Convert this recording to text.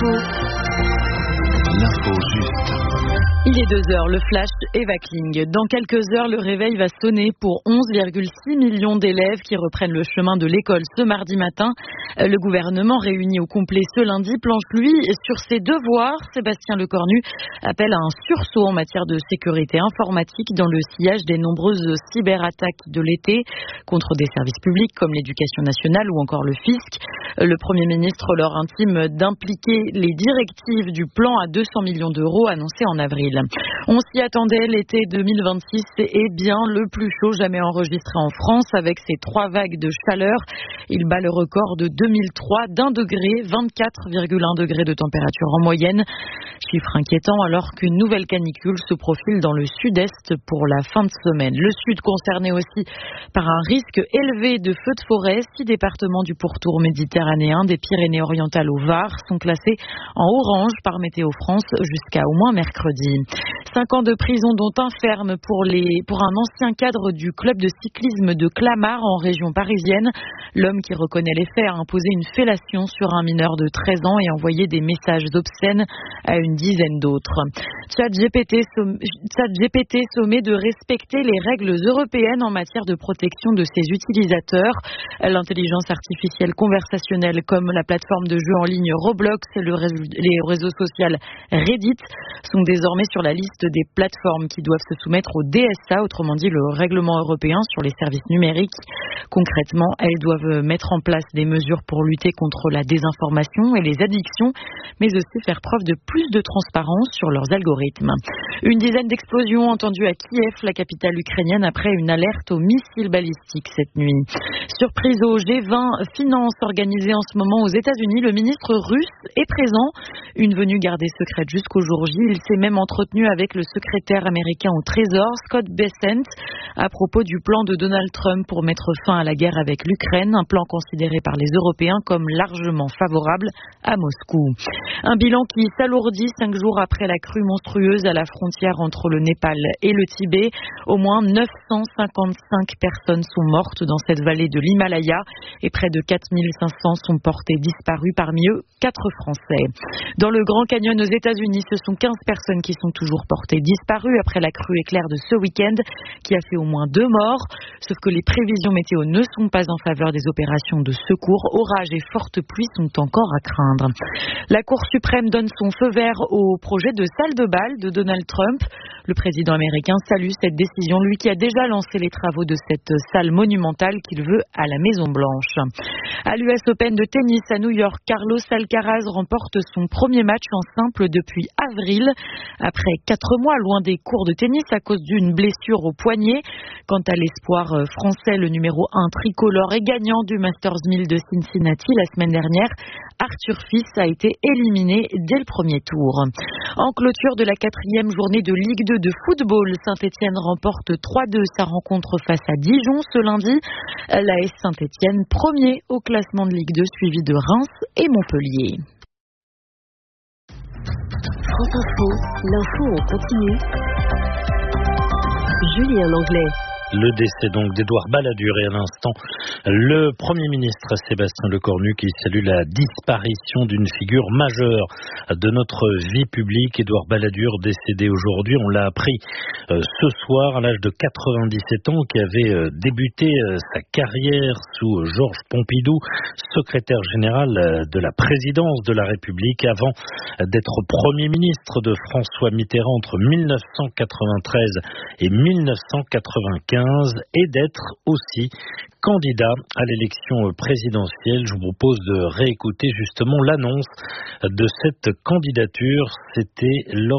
L'info juste. Il est 2h, le flash Eva Kling. Dans quelques heures, le réveil va sonner pour 11,6 millions d'élèves qui reprennent le chemin de l'école ce mardi matin. Le gouvernement réuni au complet ce lundi planche, lui, sur ses devoirs. Sébastien Lecornu appelle à un sursaut en matière de sécurité informatique dans le sillage des nombreuses cyberattaques de l'été contre des services publics comme l'éducation nationale ou encore le fisc. Le Premier ministre leur intime d'impliquer les directives du plan à 200 millions d'euros annoncé en avril. On s'y attendait, l'été 2026 est bien le plus chaud jamais enregistré en France avec ses 3 vagues de chaleur. Il bat le record de 2003 d'1 degré, 24,1 degrés de température en moyenne. Chiffre inquiétant alors qu'une nouvelle canicule se profile dans le sud-est pour la fin de semaine. Le sud concerné aussi par un risque élevé de feux de forêt. 6 départements du pourtour méditerranéen, des Pyrénées-Orientales au Var, sont classés en orange par Météo France jusqu'à au moins mercredi. 5 ans de prison dont un ferme pour un ancien cadre du club de cyclisme de Clamart en région parisienne. L'homme qui reconnaît les faits a imposé une fellation sur un mineur de 13 ans et envoyé des messages obscènes à une dizaine d'autres. ChatGPT sommet de respecter les règles européennes en matière de protection de ses utilisateurs. L'intelligence artificielle conversationnelle comme la plateforme de jeux en ligne Roblox et les réseaux sociaux Reddit sont désormais sur la liste des plateformes qui doivent se soumettre au DSA, autrement dit le règlement européen sur les services numériques. Concrètement, elles doivent mettre en place des mesures pour lutter contre la désinformation et les addictions, mais aussi faire preuve de plus de transparence sur leurs algorithmes. Une dizaine d'explosions entendues à Kiev, la capitale ukrainienne, après une alerte aux missiles balistiques cette nuit. Surprise au G20 Finance organisé en ce moment aux États-Unis, le ministre russe est présent. Une venue gardée secrète jusqu'au jour J. Il s'est même entretenu avec le secrétaire américain au Trésor, Scott Bessent, à propos du plan de Donald Trump pour mettre fin à la guerre avec l'Ukraine, un plan considéré par les Européens comme largement favorable à Moscou. Un bilan qui s'alourdit 5 jours après la crue monstrueuse à la frontière entre le Népal et le Tibet. Au moins 955 personnes sont mortes dans cette vallée de l'Himalaya et près de 4500 sont portés disparus, parmi eux 4 Français. Dans le Grand Canyon aux États-Unis, ce sont 15 personnes qui sont toujours portées disparues après la crue éclair de ce week-end qui a fait au moins 2 morts. Sauf que les prévisions météo ne sont pas en faveur des opérations de secours. Orages et fortes pluies sont encore à craindre. La Cour suprême donne son feu vert au projet de salle de bal de Donald Trump. Le président américain salue cette décision, lui qui a déjà lancé les travaux de cette salle monumentale qu'il veut à la Maison-Blanche. À l'US Open de tennis à New York, Carlos Alcaraz remporte son premier match en simple depuis avril. Après 4 mois loin des cours de tennis à cause d'une blessure au poignet. Quant à l'espoir français, le numéro 1 tricolore et gagnant du Masters 1000 de Cincinnati la semaine dernière, Arthur Fils a été éliminé dès le premier tour. En clôture de la 4e journée de Ligue 2 de football, Saint-Etienne remporte 3-2 sa rencontre face à Dijon ce lundi. L'AS Saint-Etienne, premier au classement de Ligue 2, suivi de Reims et Montpellier. France Info, l'info en continu. Julien Langlais. Le décès donc d'Édouard Balladur et à l'instant le Premier ministre Sébastien Lecornu qui salue la disparition d'une figure majeure de notre vie publique. Édouard Balladur décédé aujourd'hui, on l'a appris ce soir à l'âge de 97 ans, qui avait débuté sa carrière sous Georges Pompidou, secrétaire général de la présidence de la République, avant d'être Premier ministre de François Mitterrand entre 1993 et 1995 et d'être aussi candidat à l'élection présidentielle. Je vous propose de réécouter justement l'annonce de cette candidature. C'était lors